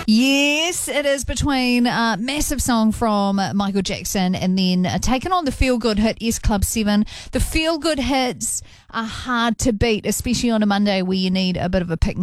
Yes, it is between a massive song from Michael Jackson and then taken on the feel-good hit S Club 7. The feel-good hits are hard to beat, especially on a Monday where you need a bit of a pick